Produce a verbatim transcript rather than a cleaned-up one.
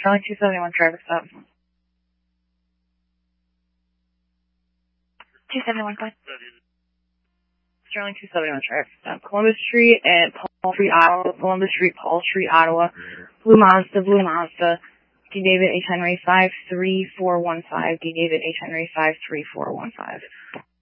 Sterling two seventy-one, traffic stop. two seventy-one, fine. Sterling two seventy-one, traffic stop. Columbus Street at Paul Street, Ottawa. Columbus Street, Paul Street, Ottawa. Blue Mazda, Blue Mazda. D. David H. Henry five three four one five. D. David H. Henry five three four one five.